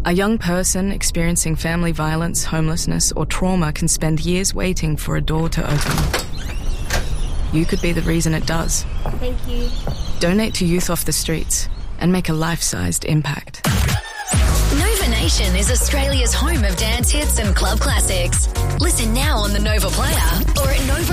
A young person experiencing family violence, homelessness, or trauma can spend years waiting for a door to open. You could be the reason it does. Thank you. Donate to Youth Off the Streets and make a life-sized impact. Nova Nation is Australia's home of dance hits and club classics. Listen now on the Nova Player or at Nova